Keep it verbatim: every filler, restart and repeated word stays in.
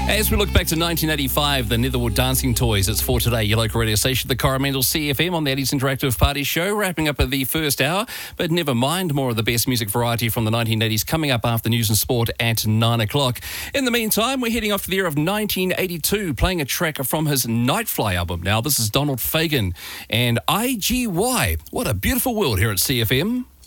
As we look back to nineteen eighty-five, the Netherwood Dancing Toys, it's for today, your local radio station, the Coromandel C F M on the Addis Interactive Party Show, wrapping up at the first hour. But never mind, more of the best music variety from the nineteen eighties coming up after news and sport at nine o'clock. In the meantime, we're heading off to the year of nineteen eighty-two, playing a track from his Nightfly album. Now, this is Donald Fagen and I G Y. What a beautiful world here at C F M.